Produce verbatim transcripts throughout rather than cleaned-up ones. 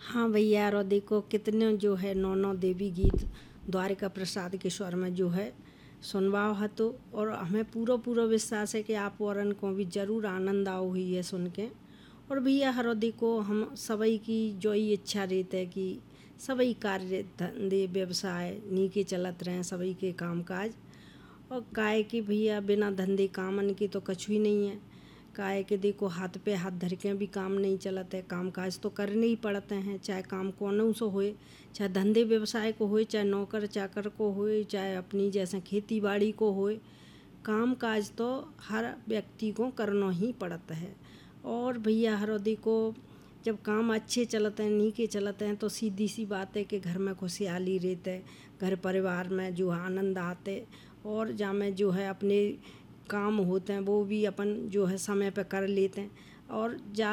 हाँ भैया, और देखो कितने जो है नौ नौ देवी गीत द्वारिका प्रसाद के स्वर में जो है सुनवाओ हतो। और हमें पूरा पूरा विश्वास है कि आप औरन को भी जरूर आनंद आओ हुई है सुन के। और भैया हरो देखो हम सभी की जो ही इच्छा रहती है कि सभी कार्य धंधे व्यवसाय नीके चलत रहें, सभी के कामकाज। और काहे कि भैया बिना धंधे कामन के तो कछु ही नहीं है। काहे कि देखो हाथ पे हाथ धर के भी काम नहीं चलत है, काम काज तो करने ही पड़ते हैं, चाहे काम कौनों से होए, चाहे धंधे व्यवसाय को होए, चाहे नौकर चाकर को होए, चाहे अपनी जैसे खेती बाड़ी को होए। काम काज तो हर व्यक्ति को करना ही पड़ता है। और भैया हरो देखो जब काम अच्छे चलते हैं, नीके चलते हैं, तो सीधी सी बात है कि घर में खुशहाली रहते है, घर परिवार में जो आनंद आते। और जहाँ में जो है अपने काम होते हैं वो भी अपन जो है समय पर कर लेते हैं। और जा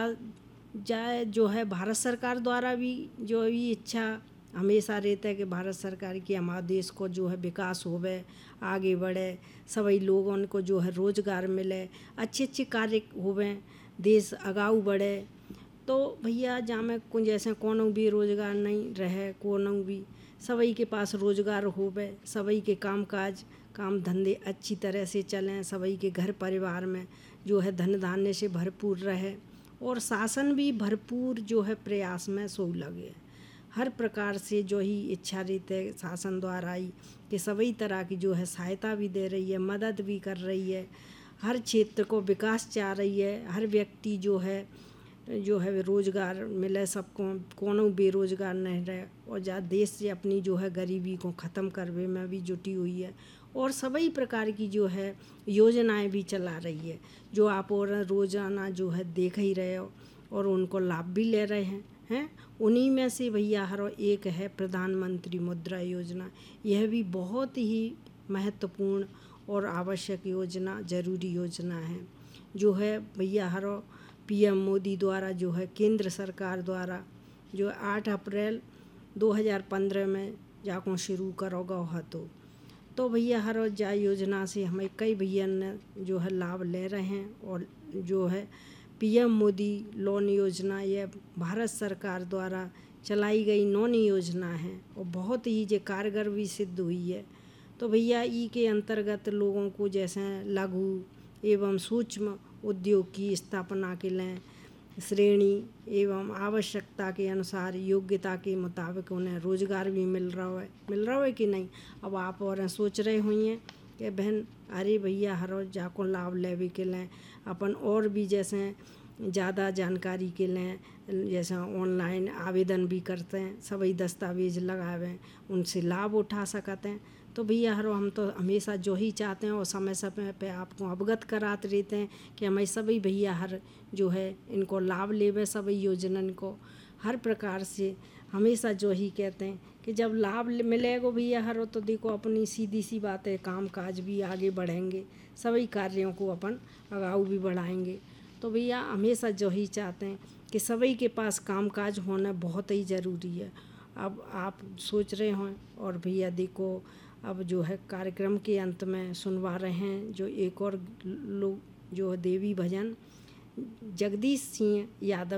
जाए जो है भारत सरकार द्वारा भी जो ये इच्छा हमेशा रहता है कि भारत सरकार की हमारे देश को जो है विकास होवे, आगे बढ़े, सभी लोगों को जो है रोजगार मिले, अच्छे अच्छे कार्य होवे, देश आगाऊ बढ़े। तो भैया जहाँ में कुछ जैसे कोनो भी रोजगार नहीं रहे, कोनो भी सभी के पास रोजगार होवे, सभी के काम काज काम धंधे अच्छी तरह से चलें, सभी के घर परिवार में जो है धन धान्य से भरपूर रहे। और शासन भी भरपूर जो है प्रयास में सो लगे, हर प्रकार से जो ही इच्छा रहती है शासन द्वारा ही कि सभी तरह की जो है सहायता भी दे रही है, मदद भी कर रही है, हर क्षेत्र को विकास चाह रही है। हर व्यक्ति जो है जो है रोजगार मिले सबको, कोनो बेरोजगार नहीं रहे। और जा देश से अपनी जो है गरीबी को ख़त्म करवे में भी जुटी हुई है। और सभी प्रकार की जो है योजनाएं भी चला रही है, जो आप और रोजाना जो है देख ही रहे हो और उनको लाभ भी ले रहे हैं हैं उन्हीं में से भैया हरो एक है प्रधानमंत्री मुद्रा योजना। यह भी बहुत ही महत्वपूर्ण और आवश्यक योजना, जरूरी योजना है, जो है भैया हरो पीएम मोदी द्वारा जो है केंद्र सरकार द्वारा जो आठ अप्रैल दो हज़ार पंद्रह में जाको शुरू करोगा हतो। तो भैया हर जा योजना से हमें कई भैया ने जो है लाभ ले रहे हैं। और जो है पीएम मोदी लोन योजना यह भारत सरकार द्वारा चलाई गई नौनी योजना है और बहुत ही जे कारगर भी सिद्ध हुई है। तो भैया ई के अंतर्गत लोगों को जैसे लघु एवं सूक्ष्म उद्योग की स्थापना के लिए श्रेणी एवं आवश्यकता के अनुसार योग्यता के मुताबिक उन्हें रोजगार भी मिल रहा है मिल रहा है कि नहीं। अब आप और सोच रहे हुई हैं कि बहन अरे भैया हर रोज जाको लाभ लेवे के लिए अपन और भी जैसे ज़्यादा जानकारी के लिए जैसे ऑनलाइन आवेदन भी करते हैं, सभी दस्तावेज लगावें, उनसे लाभ उठा सकते हैं। तो भैया हरो हम तो हमेशा जो ही चाहते हैं और समय समय पे आपको अवगत कराते रहते हैं कि हमें सभी भैया हर जो है इनको लाभ लेवे, सभी योजनन को हर प्रकार से हमेशा जो ही कहते हैं कि जब लाभ मिलेगा भैया हरो तो देखो अपनी सीधी सी बात है, काम काज भी आगे बढ़ेंगे, सभी कार्यों को अपन आगाऊ भी बढ़ाएंगे। तो भैया हमेशा जो ही चाहते हैं कि सभी के पास काम काज होना बहुत ही ज़रूरी है। अब आप सोच रहे हों और भैया देखो अब जो है कार्यक्रम के अंत में सुनवा रहे हैं जो एक और लोग जो देवी भजन जगदीश सिंह यादव